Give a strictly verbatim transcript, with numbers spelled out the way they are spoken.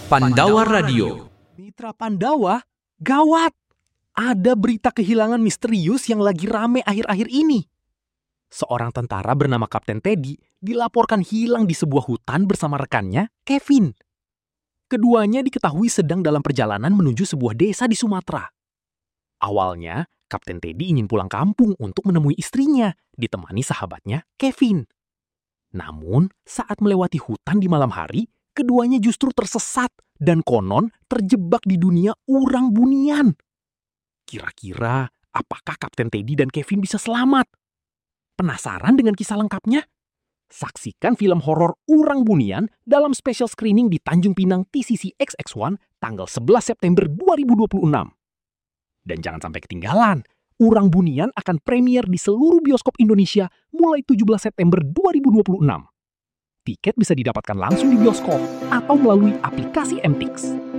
Pandawa Radio. Mitra Pandawa? Gawat! Ada berita kehilangan misterius yang lagi rame akhir-akhir ini. Seorang tentara bernama Kapten Teddy dilaporkan hilang di sebuah hutan bersama rekannya, Kevin. Keduanya diketahui sedang dalam perjalanan menuju sebuah desa di Sumatera. Awalnya, Kapten Teddy ingin pulang kampung untuk menemui istrinya, ditemani sahabatnya, Kevin. Namun, saat melewati hutan di malam hari, keduanya justru tersesat dan konon terjebak di dunia urang-bunian. Kira-kira, apakah Kapten Teddy dan Kevin bisa selamat? Penasaran dengan kisah lengkapnya? Saksikan film horor Urang-Bunian dalam special screening di Tanjung Pinang T C C X X satu tanggal sebelas September dua ribu dua puluh enam. Dan jangan sampai ketinggalan, Urang-Bunian akan premier di seluruh bioskop Indonesia mulai tujuh belas September dua ribu dua puluh enam. Tiket bisa didapatkan langsung di bioskop atau melalui aplikasi M T X.